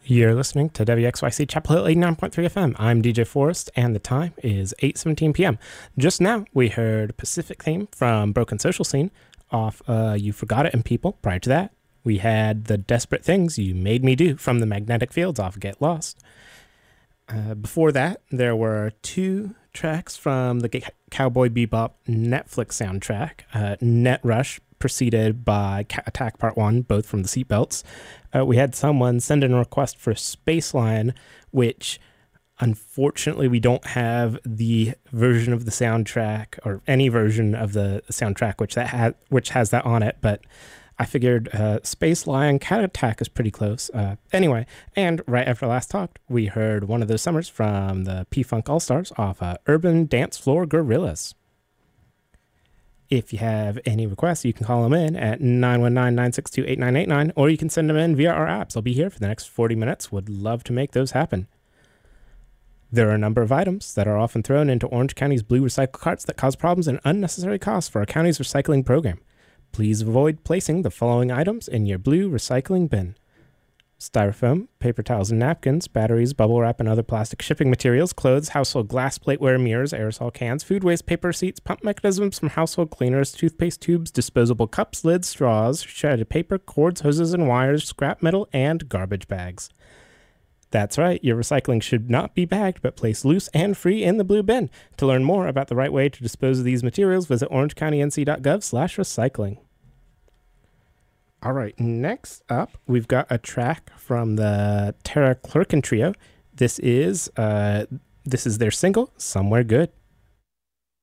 You're listening to WXYC Chapel Hill 89.3 FM. I'm DJ Forrest, and the time is 8:17 p.m. Just now, we heard Pacific Theme from Broken Social Scene off You Forgot It and People. Prior to that, we had The Desperate Things You Made Me Do from the Magnetic Fields off Get Lost. Before that, there were two tracks from the Cowboy Bebop Netflix soundtrack, Net Rush, preceded by Cat Attack Part 1, both from the Seatbelts. We had someone send in a request for Spaceline, which unfortunately we don't have the version of the soundtrack or any version of the soundtrack which has that on it, but I figured Spaceline Cat Attack is pretty close. Anyway, and right after last talked, we heard One of Those Summers from the P-Funk All-Stars off Urban Dance Floor Gorillas. If you have any requests, you can call them in at 919-962-8989, or you can send them in via our apps. I'll be here for the next 40 minutes. Would love to make those happen. There are a number of items that are often thrown into Orange County's blue recycle carts that cause problems and unnecessary costs for our county's recycling program. Please avoid placing the following items in your blue recycling bin: styrofoam, paper towels and napkins, batteries, bubble wrap and other plastic shipping materials, clothes, household glass, plateware, mirrors, aerosol cans, food waste, paper receipts, pump mechanisms from household cleaners, toothpaste tubes, disposable cups, lids, straws, shredded paper, cords, hoses and wires, scrap metal, and garbage bags. That's right, your recycling should not be bagged, but placed loose and free in the blue bin. To learn more about the right way to dispose of these materials, visit orangecountync.gov/recycling. All right, next up, we've got a track from the Tara Clerkin Trio. This is their single, Somewhere Good.